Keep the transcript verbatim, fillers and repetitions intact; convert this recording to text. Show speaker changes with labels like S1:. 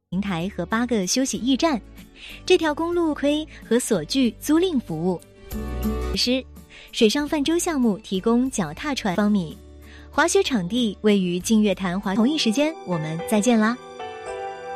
S1: 平台和八个休息驿站。这条公路亏和索具租赁服务。师水上泛舟项目提供脚踏船方米，滑雪场地位于净月潭滑。同一时间我们再见啦。